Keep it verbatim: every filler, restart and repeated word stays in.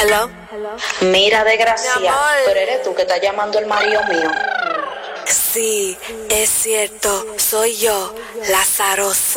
Hello. Mira, desgracia, Mi amor. pero eres tú que estás llamando el marido mío. Sí, es cierto, soy yo, Lázaro.